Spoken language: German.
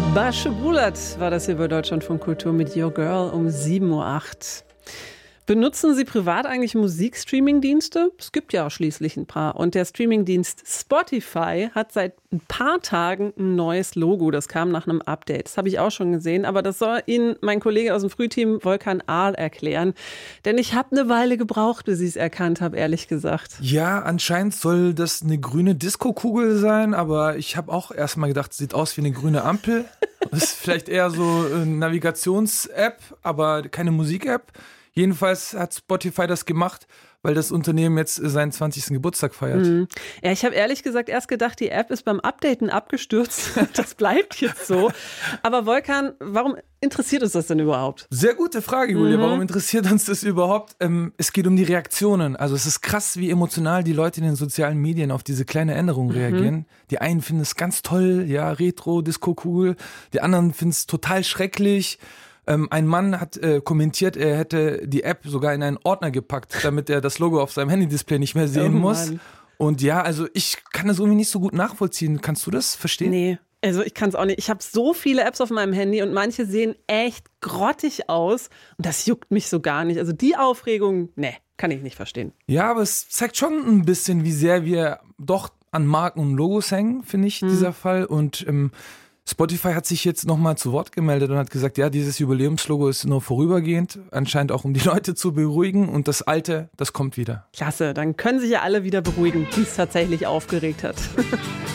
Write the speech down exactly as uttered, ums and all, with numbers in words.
Basche Bulat war das hier bei Deutschlandfunk Kultur mit Your Girl um sieben Uhr acht. Benutzen Sie privat eigentlich Musikstreaming-Dienste? Es gibt ja schließlich ein paar. Und der Streamingdienst Spotify hat seit ein paar Tagen ein neues Logo. Das kam nach einem Update. Das habe ich auch schon gesehen. Aber das soll Ihnen mein Kollege aus dem Frühteam Volkan Ahl erklären. Denn ich habe eine Weile gebraucht, bis ich es erkannt habe, ehrlich gesagt. Ja, anscheinend soll das eine grüne Disco-Kugel sein. Aber ich habe auch erst mal gedacht, sieht aus wie eine grüne Ampel. Das ist vielleicht eher so eine Navigations-App, aber keine Musik-App. Jedenfalls hat Spotify das gemacht, weil das Unternehmen jetzt seinen zwanzigsten Geburtstag feiert. Mhm. Ja, ich habe ehrlich gesagt erst gedacht, die App ist beim Updaten abgestürzt. Das bleibt jetzt so. Aber Volkan, warum interessiert uns das denn überhaupt? Sehr gute Frage, Julia. Mhm. Warum interessiert uns das überhaupt? Ähm, es geht um die Reaktionen. Also es ist krass, wie emotional die Leute in den sozialen Medien auf diese kleine Änderung mhm. reagieren. Die einen finden es ganz toll, ja, Retro, Disco cool. Die anderen finden es total schrecklich. Ähm, ein Mann hat äh, kommentiert, er hätte die App sogar in einen Ordner gepackt, damit er das Logo auf seinem Handy-Display nicht mehr sehen oh, muss. Mann. Und ja, also ich kann das irgendwie nicht so gut nachvollziehen. Kannst du das verstehen? Nee. Also ich kann es auch nicht. Ich habe so viele Apps auf meinem Handy und manche sehen echt grottig aus und das juckt mich so gar nicht. Also die Aufregung, nee, kann ich nicht verstehen. Ja, aber es zeigt schon ein bisschen, wie sehr wir doch an Marken und Logos hängen, finde ich, hm. dieser Fall. Und ähm, Spotify hat sich jetzt nochmal zu Wort gemeldet und hat gesagt, ja, dieses Jubiläumslogo ist nur vorübergehend, anscheinend auch um die Leute zu beruhigen und das alte, das kommt wieder. Klasse, dann können sich ja alle wieder beruhigen, die es tatsächlich aufgeregt hat.